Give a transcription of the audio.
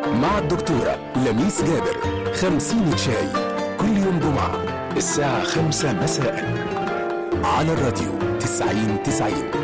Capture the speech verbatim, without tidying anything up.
مع الدكتورة لميس جابر. خمسين شاي كل يوم جمعة الساعة خمسة مساء على الراديو تسعين تسعين.